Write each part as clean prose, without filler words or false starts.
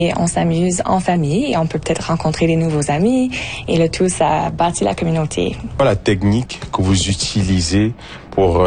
Et on s'amuse en famille et on peut peut-être rencontrer des nouveaux amis et le tout, ça bâtit la communauté. La technique que vous utilisez pour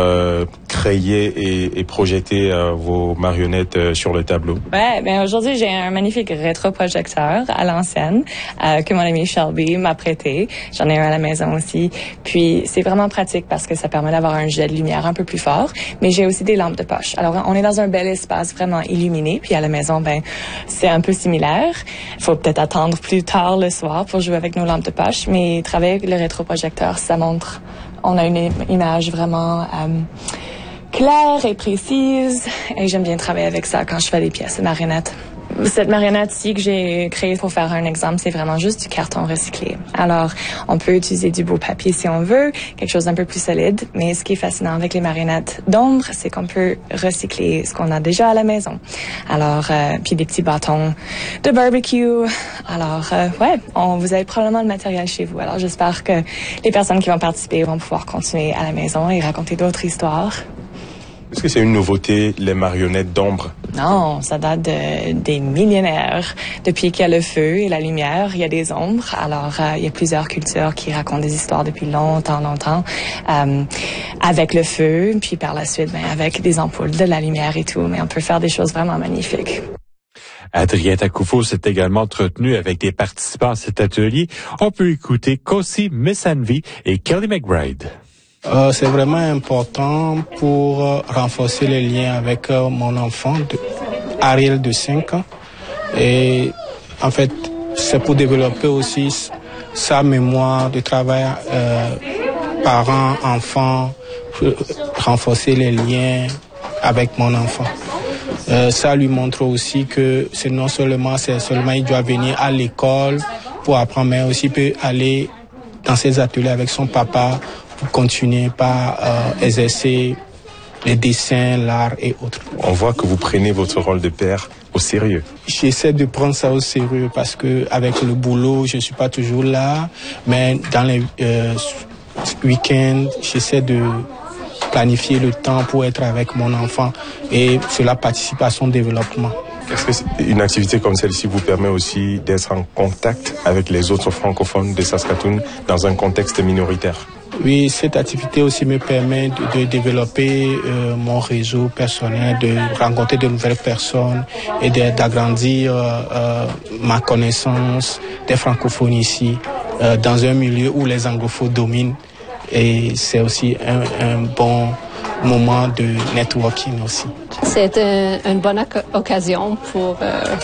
créer et projeter vos marionnettes sur le tableau? Ouais, ben aujourd'hui j'ai un magnifique rétroprojecteur à l'ancienne que mon ami Shelby m'a prêté. J'en ai un à la maison aussi. Puis c'est vraiment pratique parce que ça permet d'avoir un jet de lumière un peu plus fort. Mais j'ai aussi des lampes de poche. Alors on est dans un bel espace vraiment illuminé. Puis à la maison, ben c'est un peu similaire. Il faut peut-être attendre plus tard le soir pour jouer avec nos lampes de poche. Mais travailler avec le rétroprojecteur, ça montre. On a une image vraiment claire et précise. Et j'aime bien travailler avec ça quand je fais des pièces de marionnettes. Cette marionnette-ci que j'ai créée pour faire un exemple, c'est vraiment juste du carton recyclé. Alors, on peut utiliser du beau papier si on veut, quelque chose d'un peu plus solide. Mais ce qui est fascinant avec les marionnettes d'ombre, c'est qu'on peut recycler ce qu'on a déjà à la maison. Alors, puis des petits bâtons de barbecue. Alors, vous avez probablement le matériel chez vous. Alors, j'espère que les personnes qui vont participer vont pouvoir continuer à la maison et raconter d'autres histoires. Est-ce que c'est une nouveauté, les marionnettes d'ombre? Non, ça date des millénaires. Depuis qu'il y a le feu et la lumière, il y a des ombres. Alors, il y a plusieurs cultures qui racontent des histoires depuis longtemps, avec le feu, puis par la suite, avec des ampoules, de la lumière et tout. Mais on peut faire des choses vraiment magnifiques. Adrien Takoufo s'est également entretenu avec des participants à cet atelier. On peut écouter Kosi Missanvi et Kelly McBride. C'est vraiment important pour renforcer les liens avec mon enfant, Ariel de 5 ans. Et en fait, c'est pour développer aussi sa mémoire de travail parents-enfants, renforcer les liens avec mon enfant. Ça lui montre aussi que c'est seulement il doit venir à l'école pour apprendre, mais aussi peut aller dans ses ateliers avec son papa pour continuer par exercer les dessins, l'art et autres. On voit que vous prenez votre rôle de père au sérieux. J'essaie de prendre ça au sérieux parce que avec le boulot, je suis pas toujours là, mais dans les week-ends, j'essaie de planifier le temps pour être avec mon enfant et cela participe à son développement. Est-ce que une activité comme celle-ci vous permet aussi d'être en contact avec les autres francophones de Saskatoon dans un contexte minoritaire? Oui, cette activité aussi me permet de développer mon réseau personnel, de rencontrer de nouvelles personnes et d'agrandir ma connaissance des francophones ici, dans un milieu où les anglophones dominent. Et c'est aussi un bon moment de networking aussi. C'est une bonne occasion pour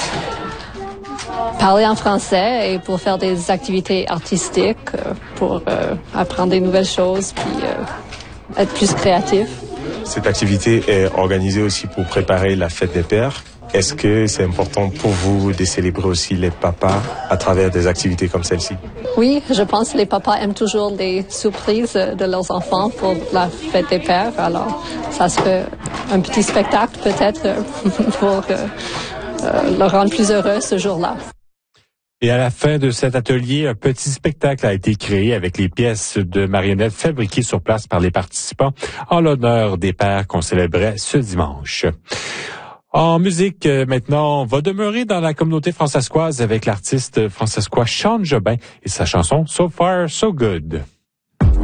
parler en français et pour faire des activités artistiques, pour apprendre des nouvelles choses puis être plus créatif. Cette activité est organisée aussi pour préparer la fête des pères. Est-ce que c'est important pour vous de célébrer aussi les papas à travers des activités comme celle-ci? Oui, je pense que les papas aiment toujours les surprises de leurs enfants pour la fête des pères. Alors, ça serait un petit spectacle peut-être pour leur rendre plus heureux ce jour-là. Et à la fin de cet atelier, un petit spectacle a été créé avec les pièces de marionnettes fabriquées sur place par les participants en l'honneur des pères qu'on célébrait ce dimanche. En musique, maintenant, on va demeurer dans la communauté francescoise avec l'artiste francescois Sean Jobin et sa chanson So Far, So Good.